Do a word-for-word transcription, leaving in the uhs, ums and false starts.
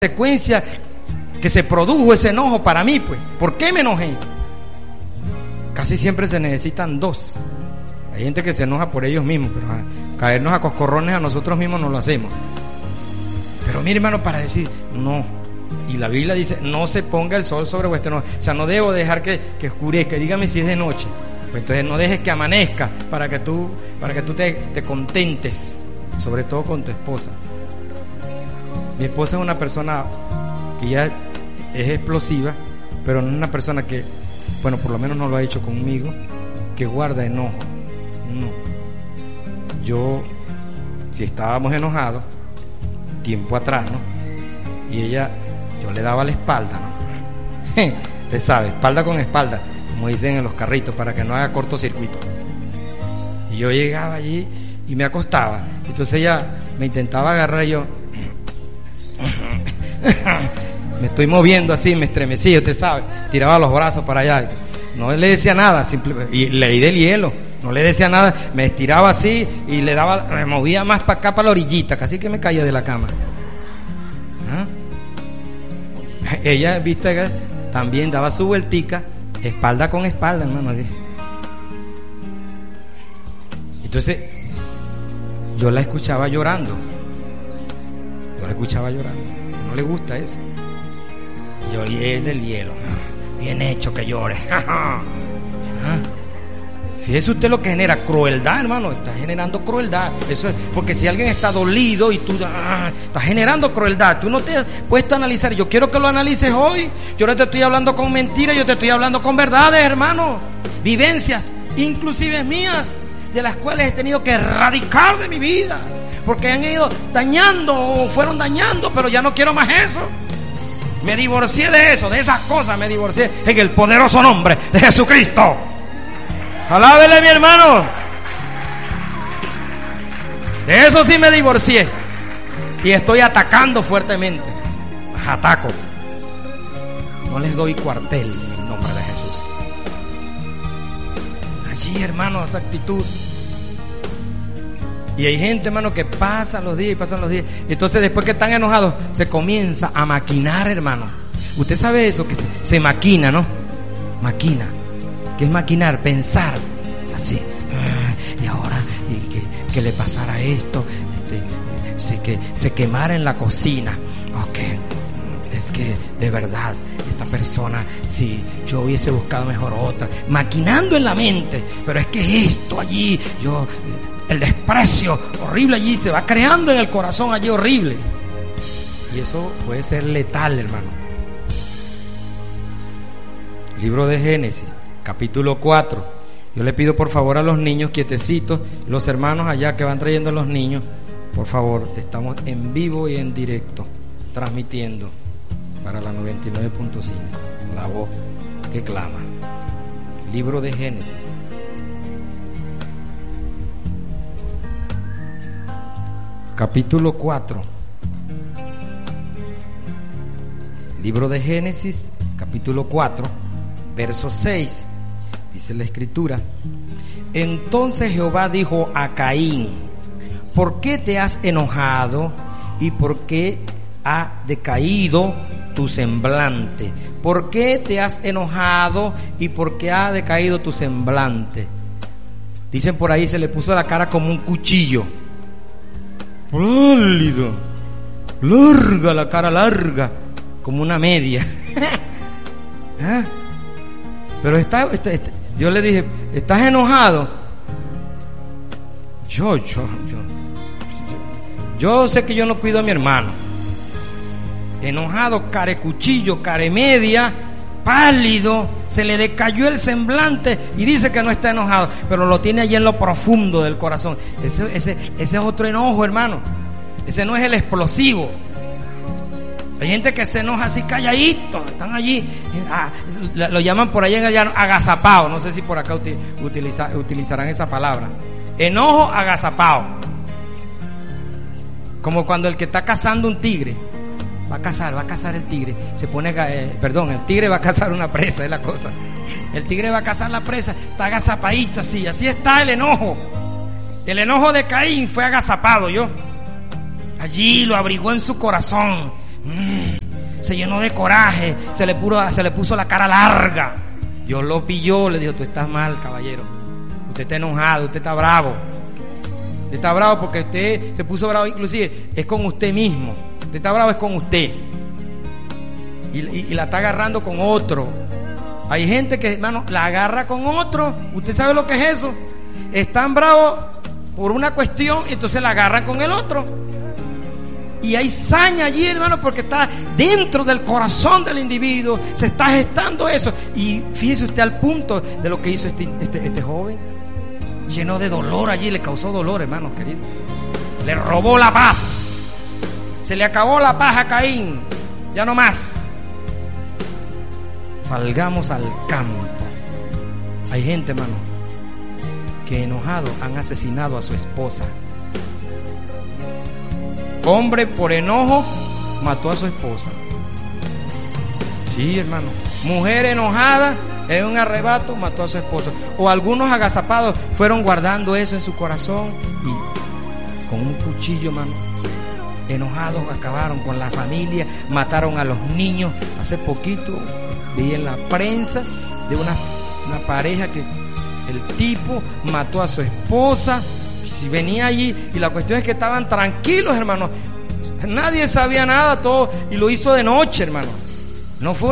consecuencia que se produjo ese enojo para mí, pues. ¿Por qué me enojé? Casi siempre se necesitan dos. Hay gente que se enoja por ellos mismos, pero a caernos a coscorrones a nosotros mismos no lo hacemos. Pero mire, hermano, para decir no. Y la Biblia dice, no se ponga el sol sobre vuestro enojo. O sea, no debo dejar que, que oscurezca. Dígame si es de noche. Pues entonces no dejes que amanezca para que tú, para que tú te, te contentes, sobre todo con tu esposa. Mi esposa es una persona que ya es explosiva, pero no es una persona que, bueno, por lo menos no lo ha hecho conmigo, que guarda enojo. No. Yo, si estábamos enojados, tiempo atrás, ¿no? Y ella, yo le daba la espalda, ¿no? Usted sabe, espalda con espalda, como dicen en los carritos, para que no haga cortocircuito. Y yo llegaba allí y me acostaba. Entonces ella me intentaba agarrar y yo me estoy moviendo así, me estremecía, usted sabe, tiraba los brazos para allá. No le decía nada, simplemente, y leí del hielo, no le decía nada, me estiraba así y le daba, me movía más para acá, para la orillita, casi que me caía de la cama. ¿Ah? Ella, viste, también daba su vueltica, espalda con espalda, hermano. Entonces, yo la escuchaba llorando. Yo la escuchaba llorando. No le gusta eso. Yo le del hielo. Bien hecho que llore. ¿Ah? Fíjese usted lo que genera crueldad, hermano. Está generando crueldad. Eso es porque si alguien está dolido y tú ah, estás generando crueldad, tú no te has puesto a analizar. Yo quiero que lo analices hoy. Yo no te estoy hablando con mentiras, yo te estoy hablando con verdades, hermano. Vivencias, inclusive mías, de las cuales he tenido que erradicar de mi vida, porque han ido dañando o fueron dañando, pero ya no quiero más eso. Me divorcié de eso, de esas cosas me divorcié en el poderoso nombre de Jesucristo. Alábele, mi hermano. De eso sí me divorcié. Y estoy atacando fuertemente. Ataco. No les doy cuartel en el nombre de Jesús. Allí, hermano, esa actitud. Y hay gente, hermano, que pasan los días y pasan los días. Entonces, después que están enojados, se comienza a maquinar, hermano. Usted sabe eso, que se, se maquina, ¿no? Maquina. ¿Qué es maquinar? Pensar. Así. Y ahora, y que, que le pasara esto, este, se, que, se quemara en la cocina. Ok. Es que, de verdad, esta persona, si yo hubiese buscado mejor otra. Maquinando en la mente. Pero es que esto allí, yo... el desprecio horrible allí se va creando en el corazón allí horrible. Y eso puede ser letal, hermano. Libro de Génesis, capítulo cuatro. Yo le pido por favor a los niños quietecitos, los hermanos allá que van trayendo a los niños, por favor, estamos en vivo y en directo, transmitiendo para la noventa y nueve punto cinco, la voz que clama. Libro de Génesis. Capítulo cuatro. Libro de Génesis, capítulo cuatro, verso seis. Dice la escritura: entonces Jehová dijo a Caín: ¿por qué te has enojado y por qué ha decaído tu semblante? ¿Por qué te has enojado y por qué ha decaído tu semblante? Dicen por ahí, se le puso la cara como un cuchillo. Pálido, larga, la cara larga, como una media. ¿Ah? Pero está, está, está, yo le dije, ¿estás enojado? Yo, yo, yo, yo, yo sé que yo no cuido a mi hermano. Enojado, care cuchillo, care media, pálido, se le decayó el semblante y dice que no está enojado, pero lo tiene allí en lo profundo del corazón. Ese, ese, ese es otro enojo, hermano. Ese no es el explosivo. Hay gente que se enoja así calladito, están allí, ah, lo llaman por allá en el llano agazapado. No sé si por acá utiliza, utilizarán esa palabra. Enojo agazapado. Como cuando el que está cazando un tigre. Va a cazar, va a cazar el tigre. Se pone, eh, perdón, el tigre va a cazar una presa, es la cosa. El tigre va a cazar la presa, está agazapadito así. Así está el enojo. El enojo de Caín fue agazapado, yo. Allí lo abrigó en su corazón. Mm. se llenó de coraje, se le, puso, se le puso la cara larga. Dios lo pilló, le dijo: tú estás mal, caballero, usted está enojado, usted está bravo, usted está bravo porque usted se puso bravo, inclusive es con usted mismo, usted está bravo es con usted, y, y, y la está agarrando con otro. Hay gente que, hermano, la agarra con otro. ¿Usted sabe lo que es eso? Están bravos por una cuestión y entonces la agarran con el otro. Y hay saña allí, hermano, porque está dentro del corazón del individuo, se está gestando eso. Y fíjese usted al punto de lo que hizo este, este, este joven. Llenó de dolor allí, le causó dolor, hermano querido. Le robó la paz. Se le acabó la paz a Caín. Ya no más. Salgamos al campo. Hay gente, hermano, que enojado han asesinado a su esposa. Hombre por enojo mató a su esposa. Sí, hermano. Mujer enojada en un arrebato mató a su esposa. O algunos agazapados fueron guardando eso en su corazón y con un cuchillo, hermano, enojados acabaron con la familia, mataron a los niños. Hace poquito vi en la prensa de una, una pareja que el tipo mató a su esposa. Si venía allí, y la cuestión es que estaban tranquilos, hermano, nadie sabía nada, todo, y lo hizo de noche, hermano. No fue